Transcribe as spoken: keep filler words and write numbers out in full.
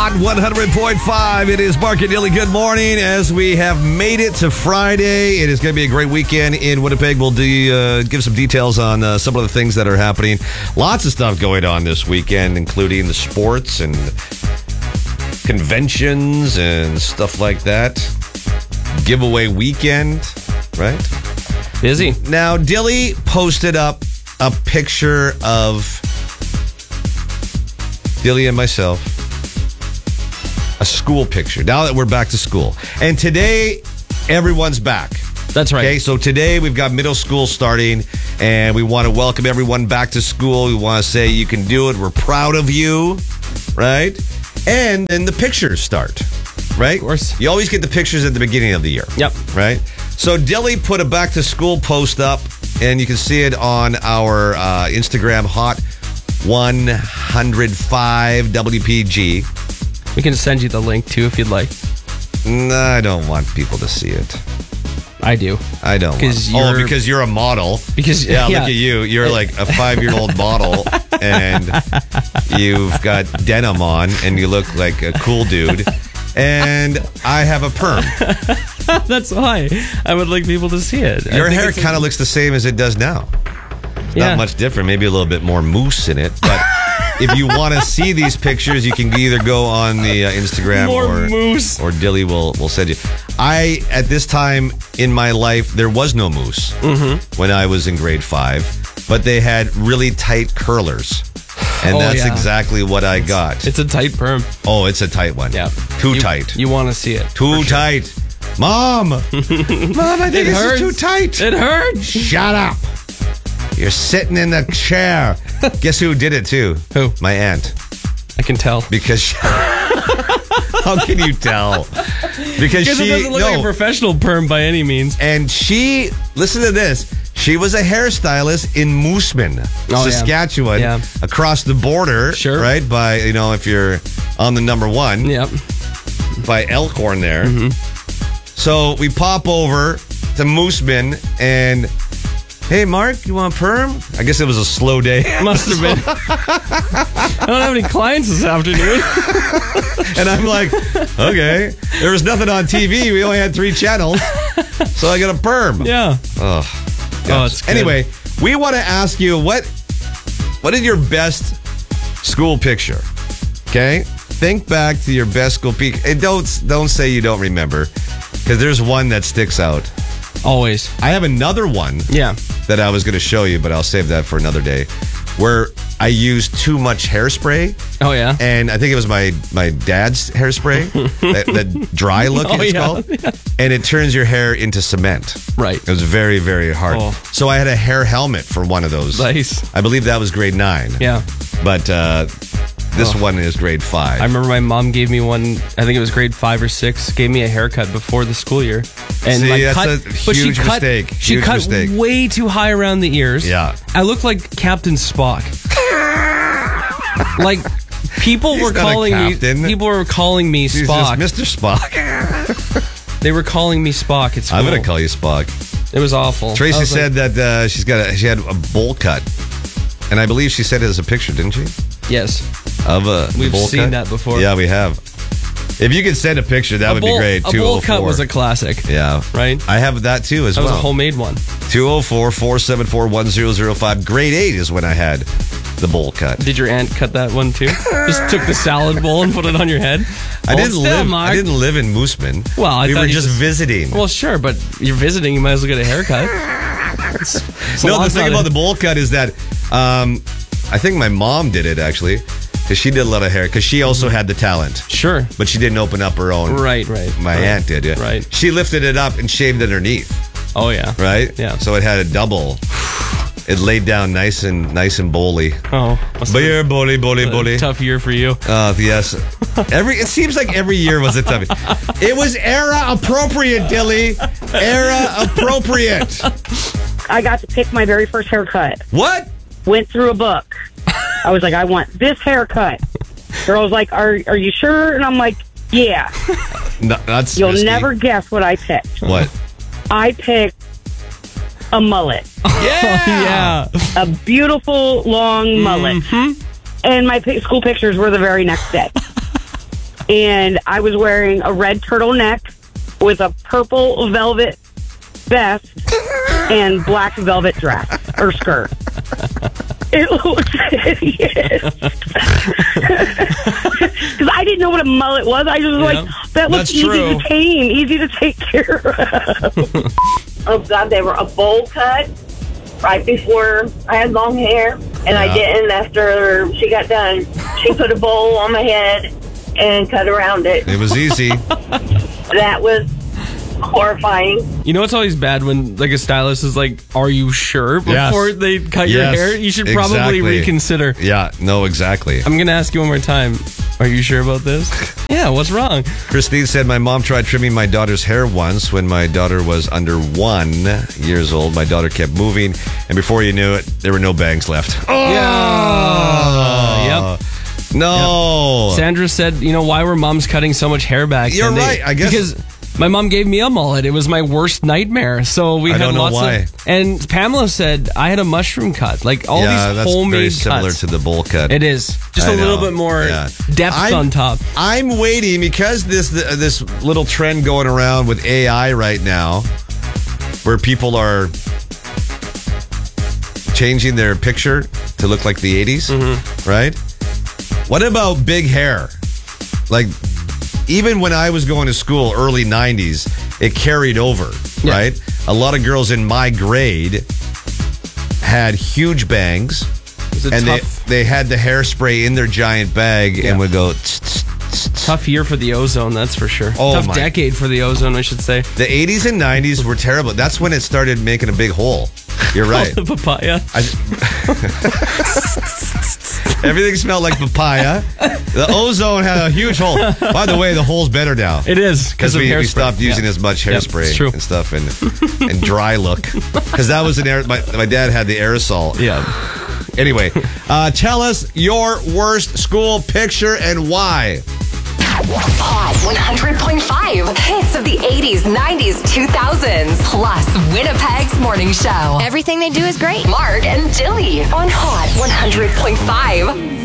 Hot one hundred point five. It is Mark and Dilly. Good morning. As we have made it to Friday, it is going to be a great weekend in Winnipeg. We'll do, uh, give some details on uh, some of the things that are happening. Lots of stuff going on this weekend, including the sports and conventions and stuff like that. Giveaway weekend, right? Busy. Now, Dilly posted up a picture of Dilly and myself. A school picture. Now that we're back to school. And today, everyone's back. That's right. Okay, so today we've got middle school starting, and we want to welcome everyone back to school. We want to say you can do it. We're proud of you, right? And then the pictures start, right? Of course. You always get the pictures at the beginning of the year. Yep. Right? So Dilly put a back to school post up, and you can see it on our uh, Instagram, Hot one hundred five W P G. We can send you the link too if you'd like. No, I don't want people to see it. I do. I don't want. Oh, because you're a model. Because yeah, yeah, look at you. You're like a five-year-old model, and you've got denim on, and you look like a cool dude. And I have a perm. That's why I would like people to see it. Your hair kind of looks the same as it does now. Yeah. Not much different. Maybe a little bit more mousse in it. But if you want to see these pictures, you can either go on the uh, Instagram more or mousse. or Dilly will will send you. I at this time in my life there was no mousse mm-hmm. when I was in grade five, but they had really tight curlers. And oh, that's yeah. exactly what I got. It's a tight perm. Oh, it's a tight one. Yeah. Too you, tight. You want to see it. Too tight. Sure. Mom! Mom, I think it this hurts. is too tight. It hurts. Shut up. You're sitting in the chair. Guess who did it too? Who? My aunt. I can tell. Because she, how can you tell? Because, because she it doesn't look no, like a professional perm by any means. And she, listen to this. She was a hairstylist in Mooseman, oh, Saskatchewan, yeah. Yeah. across the border, sure. right? By, you know, if you're on the number one, yep. by Elkhorn there. Mm-hmm. So we pop over to Mooseman and, hey, Mark, you want a perm? I guess it was a slow day. Must have been. I don't have any clients this afternoon. And I'm like, okay. There was nothing on T V. We only had three channels. So I got a perm. Yeah. Oh. Oh, it's good. Anyway, we want to ask you what what is your best school picture? Okay, think back to your best school peak, and don't don't say you don't remember, because there's one that sticks out. Always. I have another one. Yeah. That I was going to show you, but I'll save that for another day. Where I used too much hairspray. Oh yeah. And I think it was my my dad's hairspray, that, that dry look oh, it's yeah. called, Yeah. and it turns your hair into cement. Right. It was very very hard. Oh. So I had a hair helmet for one of those. Nice. I believe that was grade nine. Yeah. But uh, this oh. one is grade five. I remember my mom gave me one. I think it was grade five or six. Gave me a haircut before the school year. And See, like that's cut, a but huge she cut, mistake. She Huge cut mistake. way too high around the ears. Yeah. I looked like Captain Spock. Like people He's were not a calling me. captain. People were calling me He's Spock. just Mister Spock. They were calling me Spock at school. I'm going to call you Spock. It was awful. Tracy was said like, that uh, she's got a, she had a bowl cut, and I believe she said it as a picture, didn't she? yes. Of a We've bowl seen cut? that before. Yeah, we have. If you could send a picture, that A would bowl, be great. A bowl cut was a classic. Yeah. Right? I have that too as That well. was a homemade one. two oh four, four seven four, one oh oh five. Grade eight is when I had the bowl cut. Did your aunt cut that one too? Just took the salad bowl and put it on your head? I Hold didn't still, live. Mark. I didn't live in Mooseman. Well, I we thought were you just, just- visiting. Well, sure, but you're visiting, you might as well get a haircut. It's- it's a no, the lot thing fun. about the bowl cut is that um, I think my mom did it actually, because she did a lot of hair. Because she also had the talent, Sure. but she didn't open up her own. Right, right. My right. aunt did. Yeah. Right. She lifted it up and shaved underneath. Oh, yeah. Right. Yeah. So it had a double. It laid down nice and nice and bowly. Oh. must have Beer, bowly, bowly, been a bowly. tough year for you. Uh, yes. Every it seems like every year was a tough. It was era appropriate, Dilly. Era appropriate. I got to pick my very first haircut. What? Went through a book. I was like, I want this haircut. Girl was like, are are you sure? And I'm like, yeah. No, that's You'll risky. never guess what I picked. What? I picked a mullet. Yeah. Yeah. A beautiful, long mullet. Mm-hmm. And my pi- school pictures were the very next day. and I was wearing a red turtleneck with a purple velvet vest and black velvet dress or skirt. It looks hideous. Because I didn't know what a mullet was. I just was Yeah, like, that looks that's easy true. to tame, easy to take care of. Oh, God, they were a bowl cut right before I had long hair. And I Yeah. didn't after she got done. She put a bowl on my head and cut around it. It was easy. That was horrifying. You know, it's always bad when like a stylist is like, "Are you sure?" Before Yes. they cut your Yes, hair, you should probably exactly. reconsider. Yeah, no, exactly. I'm gonna ask you one more time. Are you sure about this? Yeah. What's wrong? Christine said, my mom tried trimming my daughter's hair once when my daughter was under one years old. My daughter kept moving, and before you knew it, there were no bangs left. Oh! Yeah. Yep. No. Sandra said, "You know, why were moms cutting so much hair back?" You're then? They- right, I guess- because my mom gave me a mullet. It was my worst nightmare. So we I had don't know lots why. of. And Pamela said I had a mushroom cut, like all yeah, these that's homemade very similar cuts. to the bowl cut. It is just I a little know. bit more Yeah. depth I'm- on top. I'm waiting because this this little trend going around with A I right now, where people are changing their picture to look like the eighties, Mm-hmm. right? What about big hair? Like, even when I was going to school, early nineties, it carried over, Yeah. right? A lot of girls in my grade had huge bangs, It was a and tough, they, they had the hairspray in their giant bag Yeah. and would go... tss, tss, tss, tss. tough year for the ozone, that's for sure. Oh, tough my- decade for the ozone, I should say. The eighties and nineties were terrible. That's when it started making a big hole. You're right. The papaya. I, everything smelled like papaya. The ozone had a huge hole. By the way, the hole's better now. It is Because because of we, we hairspray. stopped using Yeah. as much Yep, hairspray it's true. and stuff and and dry look. Because that was an air. My, my dad had the aerosol. Yeah. Anyway, uh, tell us your worst school picture and why. Hot one hundred point five. Hits of the eighties, nineties, two thousands. Plus Winnipeg's morning show. Everything they do is great. Mark and Jilly on Hot one hundred point five.